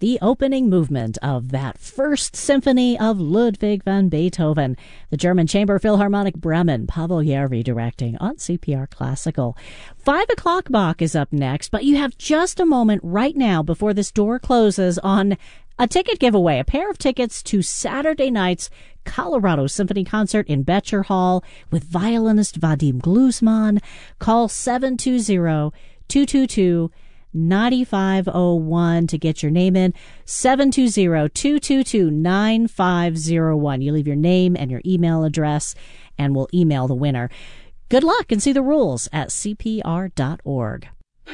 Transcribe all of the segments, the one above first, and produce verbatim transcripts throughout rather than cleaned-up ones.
the opening movement of that first symphony of Ludwig van Beethoven. The German Chamber Philharmonic Bremen, Pavel Järvi directing on C P R Classical. Five o'clock Bach is up next, but you have just a moment right now before this door closes on a ticket giveaway, a pair of tickets to Saturday night's Colorado Symphony Concert in Becher Hall with violinist Vadim Gluzman. Call seven two zero, two two two, nine five zero one to get your name in. seven two zero, two two two, nine five zero one. You leave your name and your email address, and we'll email the winner. Good luck, and see the rules at C P R dot org.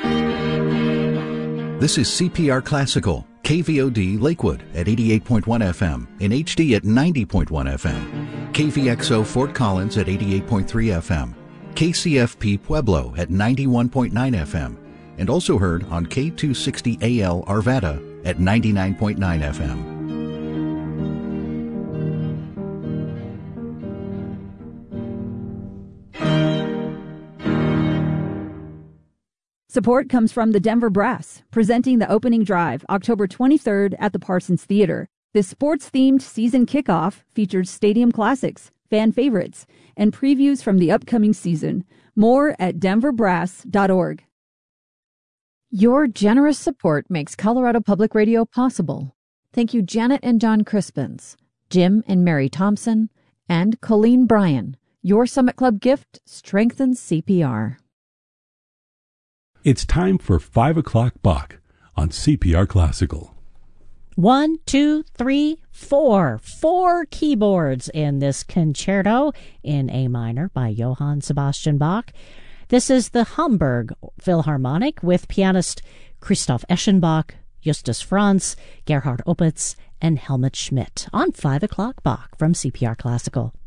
This is C P R Classical, K V O D Lakewood at eighty-eight point one F M, in H D at ninety point one F M, K V X O Fort Collins at eighty-eight point three F M, K C F P Pueblo at ninety-one point nine F M, and also heard on K two sixty A L Arvada at ninety-nine point nine F M. Support comes from the Denver Brass, presenting the opening drive October twenty-third at the Parsons Theater. This sports-themed season kickoff features stadium classics, fan favorites, and previews from the upcoming season. More at denver brass dot org. Your generous support makes Colorado Public Radio possible. Thank you, Janet and John Crispins, Jim and Mary Thompson, and Colleen Bryan. Your Summit Club gift strengthens C P R. It's time for five o'clock Bach on C P R Classical. One, two, three, four. Four keyboards in this concerto in A minor by Johann Sebastian Bach. This is the Hamburg Philharmonic with pianist Christoph Eschenbach, Justus Franz, Gerhard Opitz, and Helmut Schmidt on five o'clock Bach from C P R Classical.